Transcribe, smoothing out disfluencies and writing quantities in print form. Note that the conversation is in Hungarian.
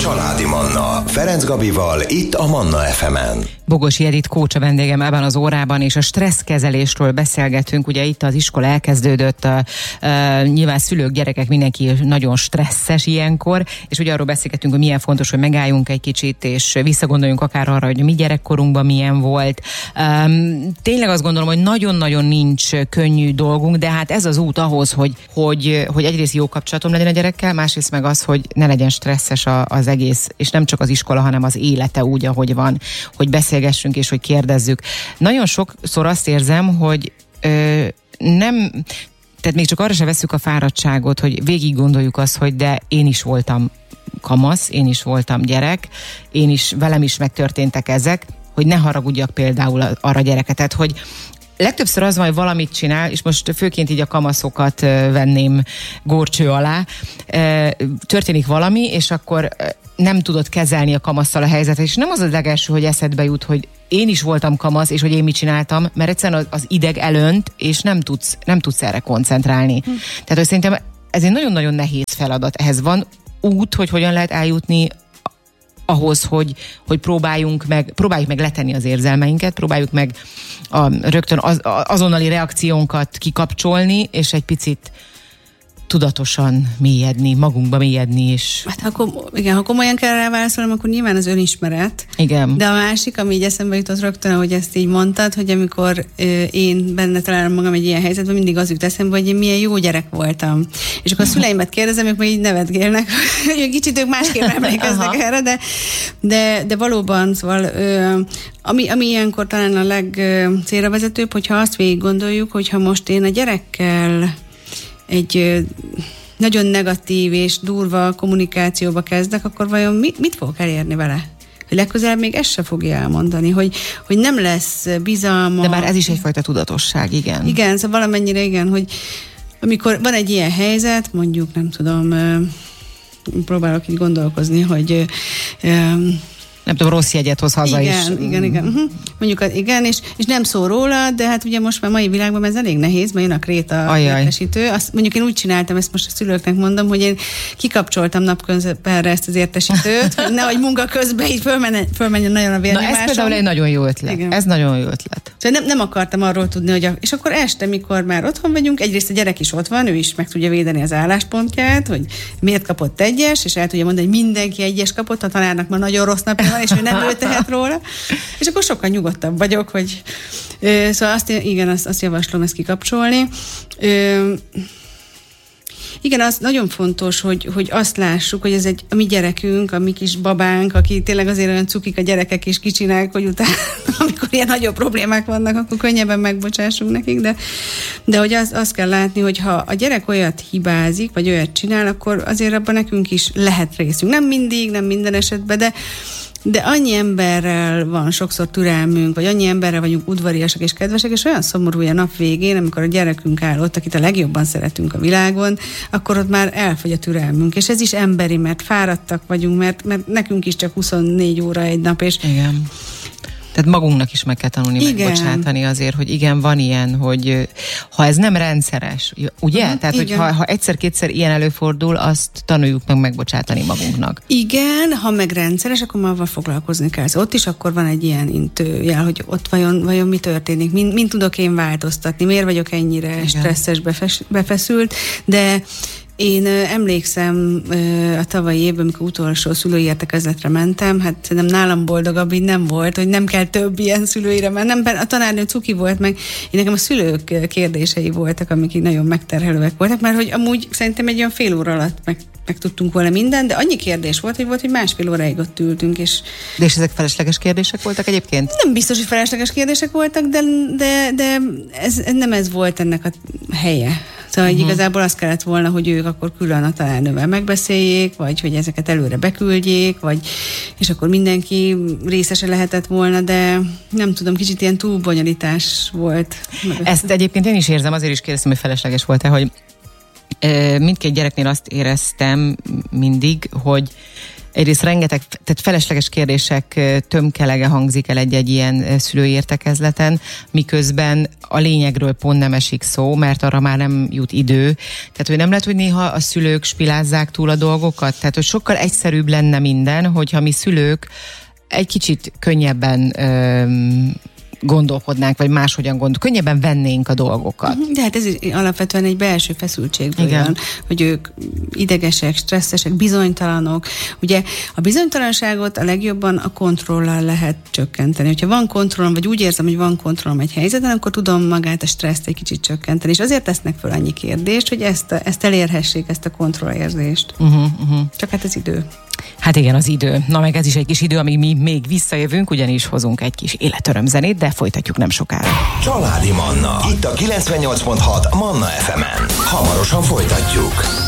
Családi Manna. Ferenc Gabival, itt a Manna FM-en. Bogosi Edit coach a vendégem ebben az órában, és a stresszkezelésről beszélgetünk. Ugye itt az iskola elkezdődött, nyilván szülők, gyerekek, mindenki nagyon stresszes ilyenkor, és ugye arról beszélgetünk, hogy milyen fontos, hogy megálljunk egy kicsit, és visszagondoljunk akár arra, hogy mi gyerekkorunkban milyen volt. Tényleg azt gondolom, hogy nagyon-nagyon nincs könnyű dolgunk, de hát ez az út ahhoz, hogy egyrészt jó kapcsolatom legyen a gyerekkel, másrészt meg az, hogy ne legyen stresszes az egész, és nem csak az iskola, hanem az élete úgy, ahogy van, hogy beszélgessünk és hogy kérdezzük. Nagyon sokszor azt érzem, hogy nem, tehát még csak arra se vesszük a fáradtságot, hogy végig gondoljuk azt, hogy de én is voltam kamasz, én is voltam gyerek, velem is megtörténtek ezek, hogy ne haragudjak például arra gyereket, tehát hogy legtöbbször az van, hogy valamit csinál, és most főként így a kamaszokat venném górcső alá, történik valami, és akkor nem tudod kezelni a kamasszal a helyzetet, és nem az a legelső, hogy eszedbe jut, hogy én is voltam kamasz, és hogy én mit csináltam, mert egyszerűen az ideg elönt, és nem tudsz erre koncentrálni. Tehát, hogy szerintem ez egy nagyon-nagyon nehéz feladat. Ehhez van út, hogy hogyan lehet eljutni ahhoz, hogy próbáljuk meg letenni az érzelmeinket, próbáljuk meg rögtön azonnali reakciónkat kikapcsolni, és egy picit tudatosan mélyedni, magunkba mélyedni, és... Hát ha komolyan kell rá válaszolnom, akkor nyilván az önismeret. Igen. De a másik, ami így eszembe jutott rögtön, ahogy ezt így mondtad, hogy amikor én benne találom magam egy ilyen helyzetben, mindig az jut eszembe, hogy én milyen jó gyerek voltam. És akkor a szüleimet kérdezem, ők meg így nevetgélnek, hogy kicsit ők másképp emlékeznek erre, de valóban, szóval ami ilyenkor talán a legcélra vezetőbb, hogyha azt végig gondoljuk, hogyha most én a gyerekkel egy nagyon negatív és durva kommunikációba kezdek, akkor vajon mit fogok elérni vele? Hogy legközelebb még ezt se fogja elmondani, hogy nem lesz bizalma. De már ez is egyfajta tudatosság, igen. Igen, szóval valamennyire igen, hogy amikor van egy ilyen helyzet, mondjuk nem tudom, próbálok így gondolkozni, hogy nem tudom, rossz jegyet hoz haza is. Igen. Mondjuk, igen, és nem szól róla, de hát ugye most már mai világban ez elég nehéz, mert jön a kréta értesítő. Azt mondjuk én úgy csináltam, ezt most a szülőknek mondom, hogy én kikapcsoltam napközbenre ezt az értesítőt, hogy nehogy munka közben így fölmenjen nagyon a vérnyomásom. Na ez például egy nagyon jó ötlet. Igen. Ez nagyon jó ötlet. Szóval nem akartam arról tudni, hogy és akkor este, mikor már otthon vagyunk, egyrészt a gyerek is ott van, ő is meg tudja védeni az álláspontját, hogy miért kapott egyes, és el tudja mondani, hogy mindenki egyes kapott, a tanárnak már nagyon rossz napja van, és ő nem ő tehet róla, és akkor sokkal nyugodtabb vagyok, hogy szóval azt javaslom ezt kikapcsolni. Igen, az nagyon fontos, hogy azt lássuk, hogy ez a mi gyerekünk, a mi kis babánk, aki tényleg azért olyan cukik a gyerekek és kicsinek, hogy utána, amikor ilyen nagyobb problémák vannak, akkor könnyebben megbocsássunk nekik, de hogy azt kell látni, hogy ha a gyerek olyat hibázik, vagy olyat csinál, akkor azért abban nekünk is lehet részünk. Nem mindig, nem minden esetben, de annyi emberrel van sokszor türelmünk, vagy annyi emberrel vagyunk udvariasak és kedvesek, és olyan szomorú a nap végén, amikor a gyerekünk áll ott, akit a legjobban szeretünk a világon, akkor ott már elfogy a türelmünk. És ez is emberi, mert fáradtak vagyunk, mert nekünk is csak 24 óra egy nap, és... Igen. Tehát magunknak is meg kell tanulni megbocsátani azért, hogy igen, van ilyen, hogy ha ez nem rendszeres, ugye? Tehát, hogy ha egyszer-kétszer ilyen előfordul, azt tanuljuk meg megbocsátani magunknak. Igen, ha meg rendszeres, akkor már foglalkozni kell. Ott is akkor van egy ilyen intőjel, hogy ott vajon mi történik, mint tudok én változtatni, miért vagyok ennyire stresszes, befeszült, de én emlékszem a tavalyi évben, amikor utolsó szülői értekezletre mentem, hát nem nálam boldogabb így nem volt, hogy nem kell több ilyen szülőire mennem. A tanárnő cuki volt, meg én nekem a szülők kérdései voltak, amik így nagyon megterhelőek voltak, mert hogy amúgy szerintem egy olyan fél óra alatt meg tudtunk volna minden, de annyi kérdés volt, hogy másfél óráig ott ültünk. És ezek felesleges kérdések voltak egyébként? Nem biztos, hogy felesleges kérdések voltak, de nem ez volt ennek a helye. Szóval igazából az kellett volna, hogy ők akkor külön a tanárnővel megbeszéljék, vagy hogy ezeket előre beküldjék, és akkor mindenki részese lehetett volna, de nem tudom, kicsit ilyen túlbonyolítás volt. Ezt egyébként én is érzem, azért is kérdeztem, hogy felesleges volt-e, hogy mindkét gyereknél azt éreztem mindig, hogy Egyrészt rengeteg, tehát felesleges kérdések tömkelege hangzik el egy ilyen szülői értekezleten, miközben a lényegről pont nem esik szó, mert arra már nem jut idő. Tehát, hogy nem lehet, hogy néha a szülők spilázzák túl a dolgokat? Tehát, hogy sokkal egyszerűbb lenne minden, hogyha mi szülők egy kicsit könnyebben gondolkodnánk, vagy máshogyan könnyebben vennénk a dolgokat. De hát ez alapvetően egy belső feszültségből jön, hogy ők idegesek, stresszesek, bizonytalanok. Ugye a bizonytalanságot a legjobban a kontrollal lehet csökkenteni. Hogyha van kontrollom, vagy úgy érzem, hogy van kontrollom egy helyzetben, akkor tudom magát a stresszt egy kicsit csökkenteni. És azért tesznek föl annyi kérdést, hogy ezt elérhessék, ezt a kontrollérzést. Csak hát az idő. Hát igen, az idő. Na meg ez is egy kis idő, amíg mi még visszajövünk, ugyanis hozunk egy kis életörömzenét, de folytatjuk nem sokára. Családi Manna. Itt a 98.6 Manna FM-en. Hamarosan folytatjuk.